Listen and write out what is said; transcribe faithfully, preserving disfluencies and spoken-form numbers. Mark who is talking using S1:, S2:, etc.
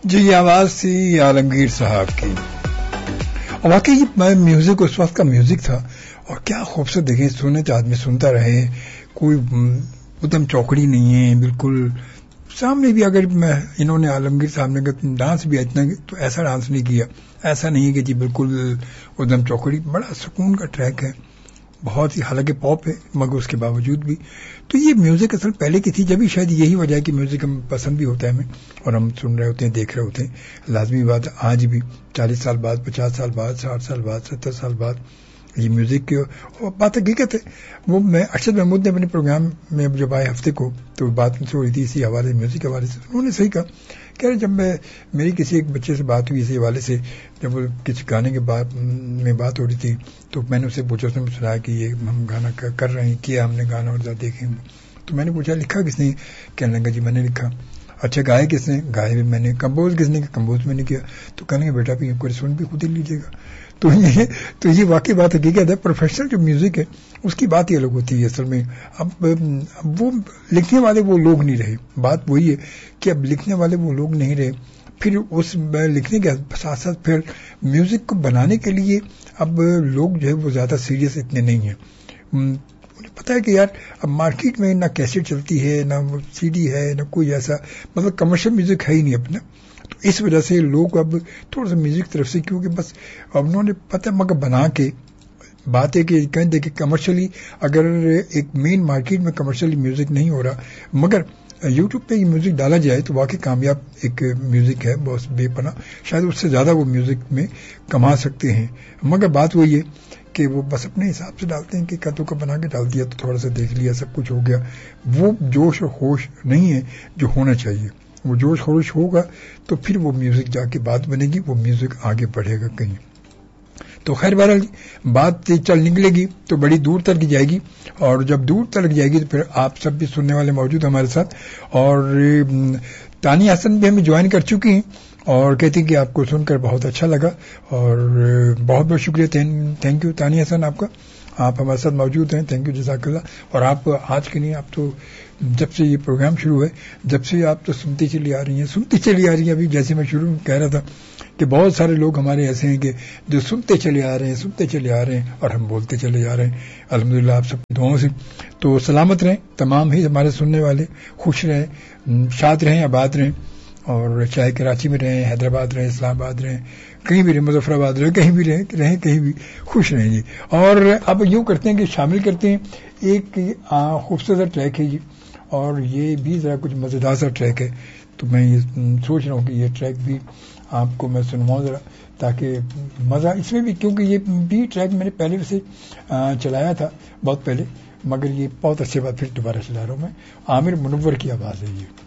S1: جی یہ آواز تھی عالمگیر صاحب کی. اور واقعی میوزک اس وقت کا میوزک تھا اور کیا خوبصورت. دیکھیں سننے تو آدمی سنتا رہے, کوئی ادم چوکڑی نہیں ہے بالکل. سامنے بھی اگر انہوں نے عالمگیر صاحب نے ڈانس بھی اتنا تو ایسا ڈانس نہیں کیا, ایسا نہیں کہ جی بالکل ادم چوکڑی. بڑا سکون کا ٹریک ہے, بہت ہی, حالانکہ پاپ ہے مگر اس کے باوجود بھی. تو یہ میوزک اصل پہلے کی تھی, جبھی شاید یہی وجہ ہے کہ میوزک ہم پسند بھی ہوتا ہے ہمیں اور ہم سن رہے ہوتے ہیں, دیکھ رہے ہوتے ہیں. لازمی بات آج بھی چالیس سال بعد, پچاس سال بعد, ساٹھ سال بعد, ستر سال بعد یہ میوزک کی بات حقیقت ہے. وہ میں ارشد محمود نے اپنے پروگرام میں جب آئے ہفتے کو تو بات مجھ سے ہو رہی تھی اسی حوالے سے, میوزک کے حوالے سے. انہوں نے صحیح کہا, کہہ رہے جب میں میری کسی ایک بچے سے بات ہوئی اسی حوالے سے, جب کسی گانے کے بعد میں بات ہو رہی تھی تو میں نے اسے پوچھا, اس نے سنایا کہ یہ ہم گانا کر رہے ہیں, کیا ہم نے گانا اور زیادہ دیکھیں. تو میں نے پوچھا لکھا کس نے, کہنے لگا جی میں نے لکھا. اچھا گائے کس نے, گائے بھی میں نے. کمپوز کس نے, کمپوز میں نے کیا. تو کہنے لگا بیٹا بھی کوئی سن بھی خود ہی لیجیے گا. تو یہ تو یہ واقعی بات حقیقت ہے. پروفیشنل جو میوزک ہے اس کی بات ہی الگ ہوتی ہے اصل میں. اب وہ لکھنے والے وہ لوگ نہیں رہے, بات وہی ہے کہ اب لکھنے والے وہ لوگ نہیں رہے. پھر اس لکھنے کے ساتھ ساتھ پھر میوزک کو بنانے کے لیے اب لوگ جو ہے وہ زیادہ سیریس اتنے نہیں ہیں. مجھے پتا ہے کہ یار اب مارکیٹ میں نہ کیسٹ چلتی ہے, نہ سی ڈی ہے, نہ کوئی ایسا مطلب کمرشل میوزک ہے ہی نہیں اپنا. تو اس وجہ سے لوگ اب تھوڑا سا میوزک طرف سے, کیونکہ بس اب انہوں نے پتہ مگر بنا کے بات ہے کہ کہیں دیکھیں کمرشلی اگر ایک مین مارکیٹ میں کمرشلی میوزک نہیں ہو رہا, مگر یوٹیوب پہ یہ میوزک ڈالا جائے تو واقعی کامیاب ایک میوزک ہے, بہت بے پناہ. شاید اس سے زیادہ وہ میوزک میں کما سکتے ہیں, مگر بات وہی ہے کہ وہ بس اپنے حساب سے ڈالتے ہیں کہ کدو کا بنا کے ڈال دیا تو تھوڑا سا دیکھ لیا سب کچھ ہو گیا. وہ جوش اور ہوش نہیں ہے جو ہونا چاہیے. وہ جوش خروش ہوگا تو پھر وہ میوزک جا کے بات بنے گی, وہ میوزک آگے بڑھے گا کہیں. تو خیر بہرحال بات چل نکلے گی تو بڑی دور تک جائے گی, اور جب دور تک جائے گی تو پھر آپ سب بھی سننے والے موجود ہمارے ساتھ. اور تانیہ حسن بھی ہمیں جوائن کر چکی ہیں اور کہتی کہ آپ کو سن کر بہت اچھا لگا, اور بہت بہت شکریہ, تھینک یو تانیہ حسن آپ کا, آپ ہمارے ساتھ موجود ہیں. تھینک یو, جزاک اللہ. اور آپ آج کے نہیں, آپ تو جب سے یہ پروگرام شروع ہے جب سے آپ تو سنتی چلی آ رہی ہیں سنتی چلی آ رہی ہیں. ابھی جیسے میں شروع میں کہہ رہا تھا کہ بہت سارے لوگ ہمارے ایسے ہیں کہ جو سنتے چلے آ رہے ہیں سنتے چلے آ رہے ہیں اور ہم بولتے چلے جا رہے ہیں. الحمدللہ آپ سب دعاؤں سے. تو سلامت رہیں تمام ہی ہمارے سننے والے, خوش رہیں, شاد رہیں, آباد رہیں, اور چاہے کراچی میں رہیں, حیدرآباد رہیں, اسلام آباد رہیں, کہیں بھی رہیں, مظفر آباد رہیں, کہیں بھی رہیں رہیں کہیں بھی خوش رہیں جی. اور اب یوں کرتے ہیں کہ شامل کرتے ہیں ایک خوبصورت ٹریک ہے جی, اور یہ بھی ذرا کچھ مزیدار سا ٹریک ہے. تو میں یہ سوچ رہا ہوں کہ یہ ٹریک بھی آپ کو میں سنواؤں ذرا, تاکہ مزہ اس میں بھی, کیونکہ یہ بھی ٹریک میں نے پہلے سے چلایا تھا بہت پہلے, مگر یہ بہت اچھے بات پھر دوبارہ چلا رہا ہوں میں. عامر منور کی آواز ہے یہ.